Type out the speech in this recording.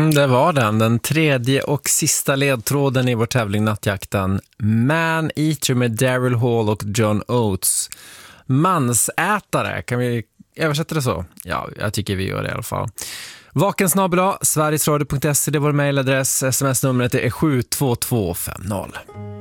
Det var den tredje och sista ledtråden i vår tävling Nattjakten. Man-Eater med Daryl Hall och John Oates. Mansätare, kan vi översätta det så? Ja, jag tycker vi gör det i alla fall. Vakensnabel@sverigesradio.se, det är vår mejladress. SMS-numret är 72250.